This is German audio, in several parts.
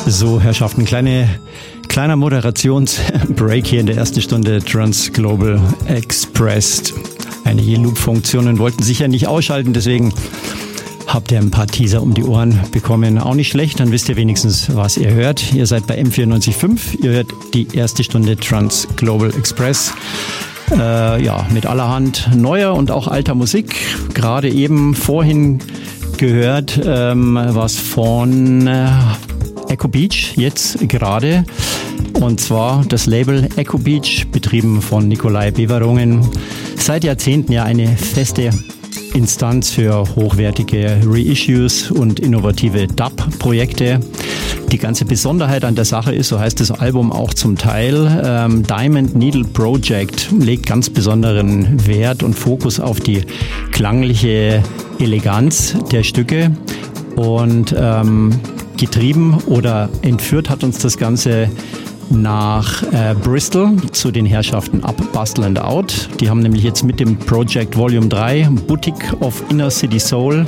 So, Herrschaften, kleiner Moderationsbreak hier in der ersten Stunde Trans Global Express. Einige Loop-Funktionen wollten sich ja nicht ausschalten, deswegen habt ihr ein paar Teaser um die Ohren bekommen. Auch nicht schlecht, dann wisst ihr wenigstens, was ihr hört. Ihr seid bei M94.5, ihr hört die erste Stunde Trans Global Express. Mit allerhand neuer und auch alter Musik. Gerade eben vorhin gehört was von Echo Beach, jetzt gerade. Und zwar das Label Echo Beach, betrieben von Nikolai Beverungen. Seit Jahrzehnten ja eine feste Instanz für hochwertige Reissues und innovative Dub-Projekte. Die ganze Besonderheit an der Sache ist, so heißt das Album auch zum Teil, Diamond Needle Project legt ganz besonderen Wert und Fokus auf die klangliche Eleganz der Stücke und getrieben oder entführt hat uns das Ganze nach Bristol zu den Herrschaften Up, Bustle and Out. Die haben nämlich jetzt mit dem Project Volume 3, Boutique of Inner City Soul,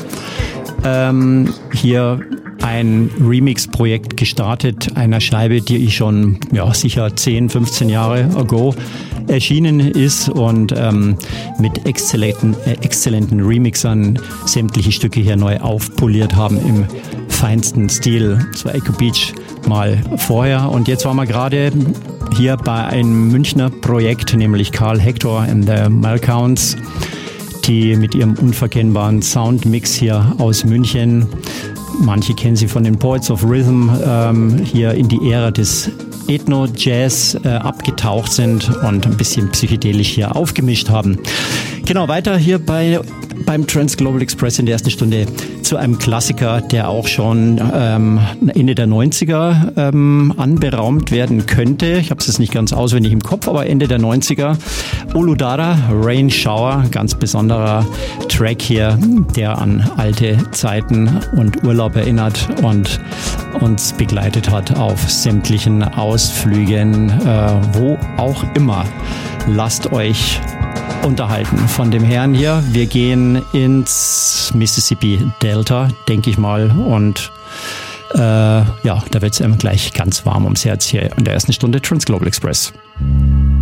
hier ein Remix-Projekt gestartet, einer Scheibe, die ich schon sicher 10, 15 Jahre ago erschienen ist und mit exzellenten Remixern sämtliche Stücke hier neu aufpoliert haben im feinsten Stil. Das war Echo Beach mal vorher und jetzt waren wir gerade hier bei einem Münchner Projekt, nämlich Carl Hector and the Malcounts, die mit ihrem unverkennbaren Soundmix hier aus München, manche kennen sie von den Poets of Rhythm, hier in die Ära des Ethno-Jazz abgetaucht sind und ein bisschen psychedelisch hier aufgemischt haben. Genau, weiter hier beim Trans Global Express in der ersten Stunde zu einem Klassiker, der auch schon Ende der 90er anberaumt werden könnte. Ich habe es jetzt nicht ganz auswendig im Kopf, aber Ende der 90er. Uludara, Rain Shower, ganz besonderer Track hier, der an alte Zeiten und Urlaub erinnert und uns begleitet hat auf sämtlichen Ausflügen, wo auch immer. Lasst euch unterhalten von dem Herrn hier. Wir gehen ins Mississippi Delta, denke ich mal. Und da wird es gleich ganz warm ums Herz hier in der ersten Stunde Trans Global Express.